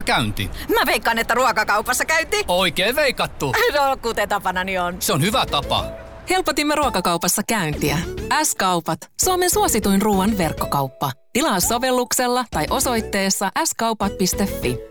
käynti. Mä veikkaan, että ruokakaupassa käynti. Oikein veikattu. No, kuten tapanani on. Se on hyvä tapa. Helpotimme ruokakaupassa käyntiä. S-kaupat. Suomen suosituin ruoan verkkokauppa. Tilaa sovelluksella tai osoitteessa skaupat.fi.